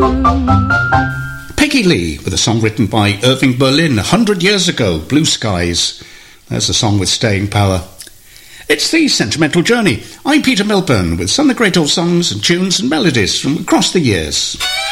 Peggy Lee, with a song written by Irving Berlin 100 years ago, Blue Skies. There's a song with staying power. It's The Sentimental Journey. I'm Peter Milburn, with some of the great old songs and tunes and melodies from across the years.